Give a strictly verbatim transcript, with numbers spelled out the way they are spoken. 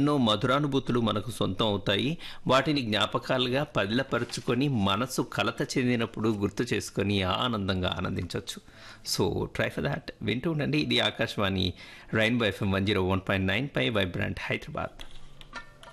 ఎన్నో మధురానుభూతులు మనకు సొంతం అవుతాయి. వాటిని జ్ఞాపకాలుగా పదిలపరుచుకొని మనసు కలత చెందినప్పుడు గుర్తు చేసుకొని ఆనందంగా ఆనందించవచ్చు. So try for that. వింటూ ఉండండి. ఇది Akashvani rainbow FM one zero one point nine పై వైబ్రాంట్ హైదరాబాద్.